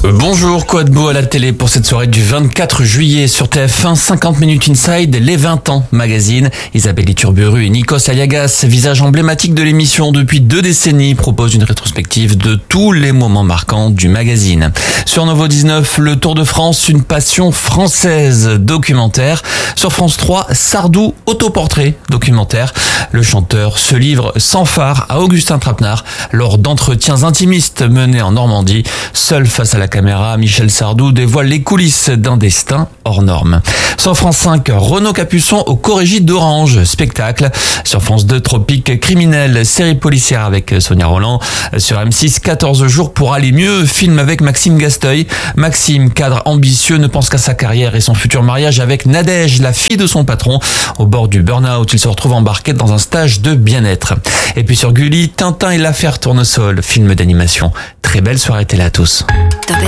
Bonjour, quoi de beau à la télé pour cette soirée du 24 juillet sur TF1, 50 minutes inside, les 20 ans magazine. Isabelle Iturburu et Nikos Aliagas, visage emblématique de l'émission depuis 2 décennies, proposent une rétrospective de tous les moments marquants du magazine. Sur Novo 19, le Tour de France, une passion française, documentaire. Sur France 3, Sardou, autoportrait, documentaire. Le chanteur se livre sans phare à Augustin Trapenard lors d'entretiens intimistes menés en Normandie. Seul face à la caméra, Michel Sardou dévoile les coulisses d'un destin hors norme. Sur France 5, Renaud Capuçon au Corrigi d'Orange, spectacle. Sur France 2, Tropique criminel, série policière avec Sonia Rolland. Sur M6, 14 jours pour aller mieux, film avec Maxime Gasteuil. Maxime, cadre ambitieux, ne pense qu'à sa carrière et son futur mariage avec Nadège, la fille de son patron. Au bord du burn-out, il se retrouve embarqué dans un stage de bien-être. Et puis sur Gulli, Tintin et l'affaire Tournesol, film d'animation. Très belle soirée télé à tous.